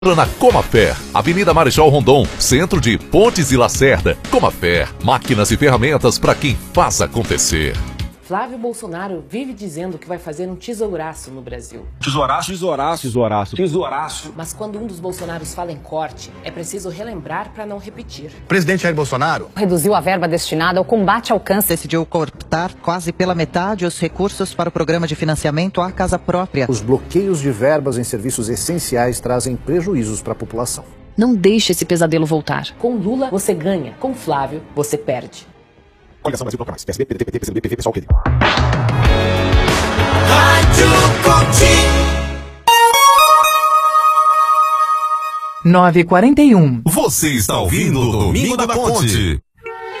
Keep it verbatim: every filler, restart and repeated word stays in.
Na Comafer, Avenida Marechal Rondon, centro de Pontes e Lacerda. Comafer, máquinas e ferramentas para quem faz acontecer. Flávio Bolsonaro vive dizendo que vai fazer um tesouraço no Brasil. Tesouraço, tesouraço, tesouraço, tesouraço. Mas quando um dos Bolsonaros fala em corte, é preciso relembrar para não repetir. O presidente Jair Bolsonaro reduziu a verba destinada ao combate ao câncer. Decidiu cortar quase pela metade os recursos para o programa de financiamento à casa própria. Os bloqueios de verbas em serviços essenciais trazem prejuízos para a população. Não deixe esse pesadelo voltar. Com Lula, você ganha. Com Flávio, você perde. Coligação Brasil Bloco Mais. P S B, P D T, P T, P C B, P V, pessoal que Rádio Conte. nove e quarenta e um. Você está ouvindo o Domingo da Conte.